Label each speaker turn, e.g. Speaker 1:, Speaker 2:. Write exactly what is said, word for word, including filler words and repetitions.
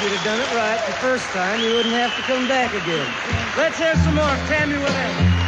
Speaker 1: you'd have done it right the first time, you wouldn't have to come back again. Let's have some more Tammy Wynette.